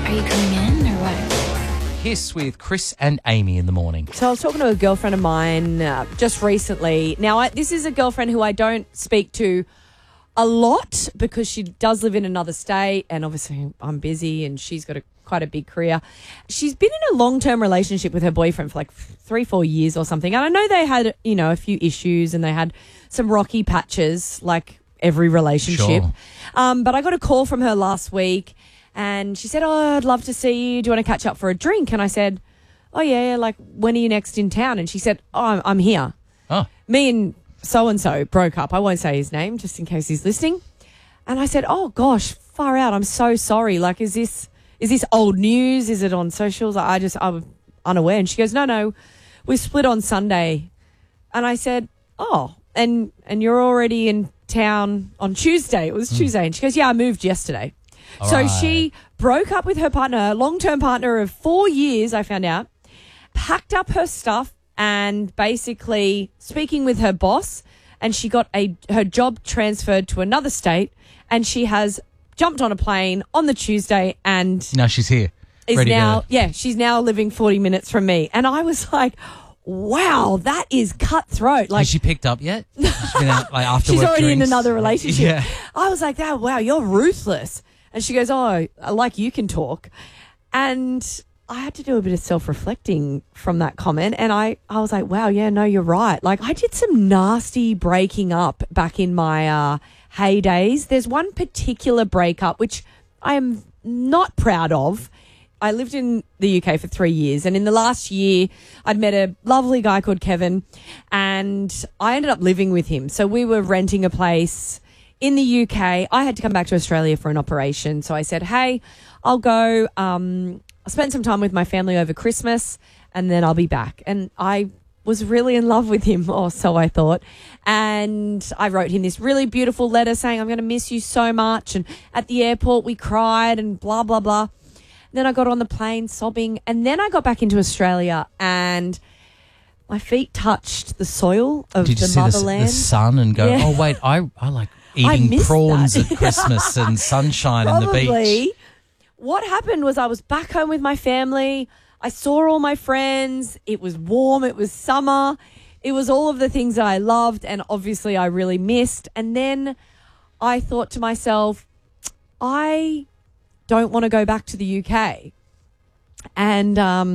Are you coming in or what? Kiss with Chris and Amy in the morning. So I was talking to a girlfriend of mine just recently. Now, this is a girlfriend who I don't speak to a lot because she does live in another state, and obviously I'm busy and she's got quite a big career. She's been in a long-term relationship with her boyfriend for like 3-4 years or something. And I know they had, a few issues and they had some rocky patches like every relationship. Sure. But I got a call from her last week and she said, "Oh, I'd love to see you. Do you want to catch up for a drink?" And I said, "Oh, yeah, like when are you next in town?" And she said, "Oh, I'm here." Oh. Me and so-and-so broke up. I won't say his name just in case he's listening. And I said, "Oh, gosh, far out. I'm so sorry. Like, is this old news? Is it on socials?" I was unaware. And she goes, No, we split on Sunday. And I said, "Oh, and you're already in town on Tuesday." It was Tuesday. And she goes, "Yeah, I moved yesterday." So right. She broke up with her partner, long-term partner of 4 years, I found out, packed up her stuff and basically speaking with her boss, and she got her job transferred to another state, and she has jumped on a plane on the Tuesday and Now she's here. she's now living 40 minutes from me. And I was like, wow, that is cutthroat. Like, Has she picked up yet? She's been out like after she's work already in drinks? another relationship. Yeah. I was like, wow, you're ruthless. And she goes, "Oh, like you can talk." And I had to do a bit of self-reflecting from that comment. And I was like, wow, yeah, no, you're right. Like, I did some nasty breaking up back in my heydays. There's one particular breakup which I am not proud of. I lived in the UK for 3 years, and in the last year I'd met a lovely guy called Kevin, and I ended up living with him. So we were renting a place in the UK. I had to come back to Australia for an operation. So I said, "Hey, I'll go. I'll spend some time with my family over Christmas and then I'll be back." And I was really in love with him, or so I thought. And I wrote him this really beautiful letter saying, "I'm going to miss you so much." And at the airport we cried and blah, blah, blah. Then I got on the plane sobbing, and then I got back into Australia and my feet touched the soil of Did you the see motherland. the sun and go, Yeah. "Oh, wait, I like I eating missed prawns that. at Christmas and sunshine on the beach." Probably. What happened was I was back home with my family. I saw all my friends. It was warm. It was summer. It was all of the things that I loved and obviously I really missed. And then I thought to myself, I don't want to go back to the UK. And